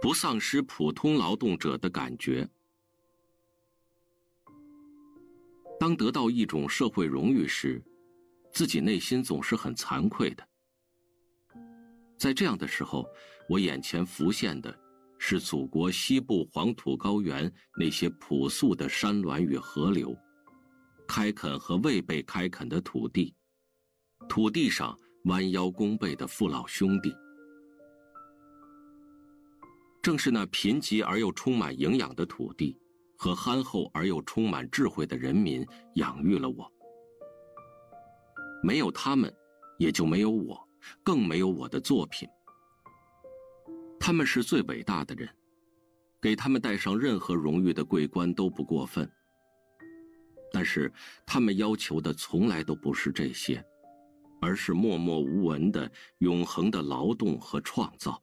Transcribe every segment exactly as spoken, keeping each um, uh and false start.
不丧失普通劳动者的感觉。当得到一种社会荣誉时，自己内心总是很惭愧的。在这样的时候，我眼前浮现的是祖国西部黄土高原那些朴素的山峦与河流，开垦和未被开垦的土地，土地上弯腰弓背的父老兄弟。正是那贫瘠而又充满营养的土地和憨厚而又充满智慧的人民养育了我。没有他们，也就没有我，更没有我的作品。他们是最伟大的人，给他们戴上任何荣誉的桂冠都不过分。但是他们要求的从来都不是这些，而是默默无闻的永恒的劳动和创造。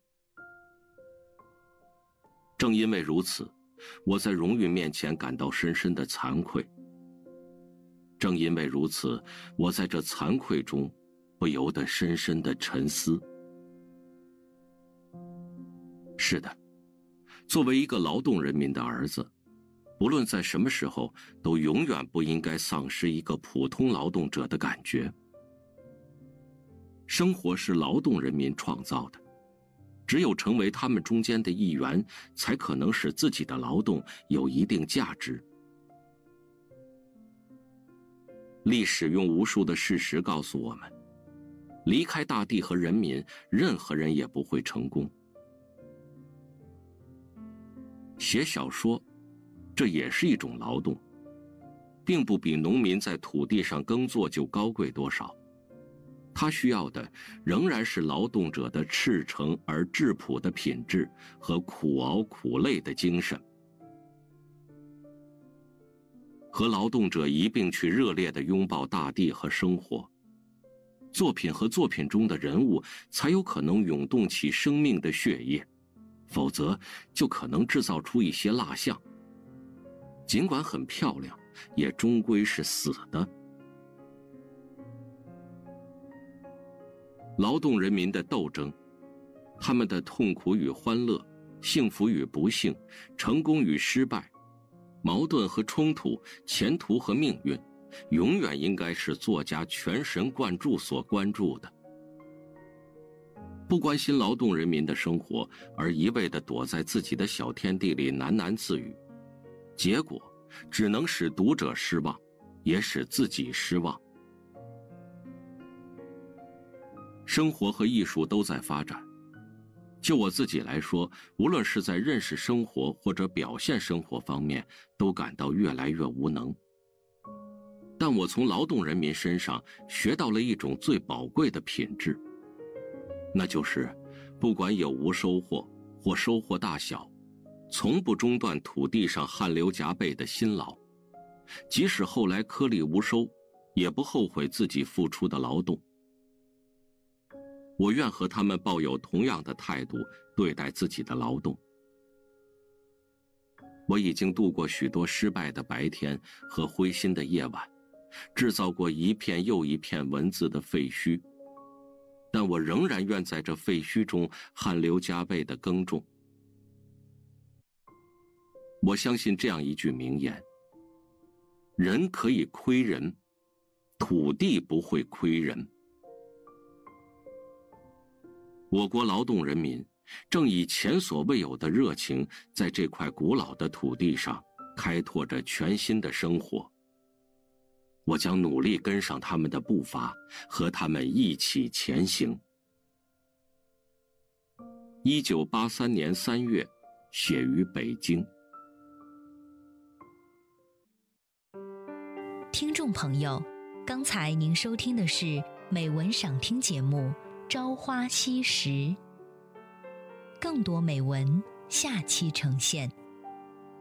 正因为如此，我在荣誉面前感到深深的惭愧。正因为如此，我在这惭愧中不由得深深的沉思。是的，作为一个劳动人民的儿子，不论在什么时候，都永远不应该丧失一个普通劳动者的感觉。生活是劳动人民创造的，只有成为他们中间的一员，才可能使自己的劳动有一定价值。历史用无数的事实告诉我们，离开大地和人民，任何人也不会成功。写小说，这也是一种劳动，并不比农民在土地上耕作就高贵多少。他需要的仍然是劳动者的赤诚而质朴的品质和苦熬苦累的精神。和劳动者一并去热烈地拥抱大地和生活，作品和作品中的人物才有可能涌动起生命的血液，否则就可能制造出一些蜡像，尽管很漂亮，也终归是死的。劳动人民的斗争，他们的痛苦与欢乐，幸福与不幸，成功与失败，矛盾和冲突，前途和命运，永远应该是作家全神贯注所关注的。不关心劳动人民的生活，而一味地躲在自己的小天地里喃喃自语，结果只能使读者失望，也使自己失望。生活和艺术都在发展，就我自己来说，无论是在认识生活或者表现生活方面，都感到越来越无能。但我从劳动人民身上学到了一种最宝贵的品质，那就是不管有无收获或收获大小，从不中断土地上汗流浃背的辛劳，即使后来颗粒无收，也不后悔自己付出的劳动。我愿和他们抱有同样的态度对待自己的劳动。我已经度过许多失败的白天和灰心的夜晚，制造过一片又一片文字的废墟，但我仍然愿在这废墟中汗流浃背地耕种。我相信这样一句名言：人可以亏人，土地不会亏人。我国劳动人民正以前所未有的热情，在这块古老的土地上开拓着全新的生活。我将努力跟上他们的步伐，和他们一起前行。一九八三年三月，写于北京。 听众朋友，刚才您收听的是美文赏听节目《朝花夕拾》，更多美文下期呈现。